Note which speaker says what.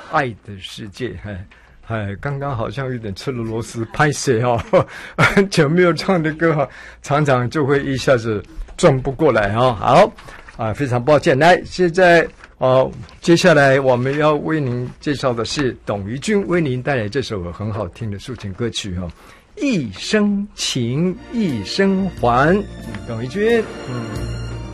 Speaker 1: 爱的世界，刚刚好像有点吃了螺丝，拍谁哦，久没有唱的歌哈，常常就会一下子转不过来哈。好啊，非常抱歉。来，现在接下来我们要为您介绍的是董于君为您带来这首很好听的抒情歌曲哈，一生情，一生还。董于君，